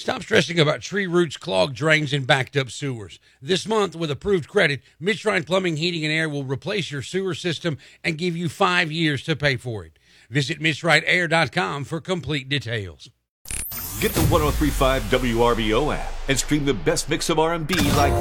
Stop stressing about tree roots, clogged drains, and backed up sewers. This month, with approved credit, Midshrine Plumbing, Heating, and Air will replace your sewer system and give you 5 years to pay for it. Visit MidstrideAir.com for complete details. Get the 103.5 WRBO app and stream the best mix of R&B like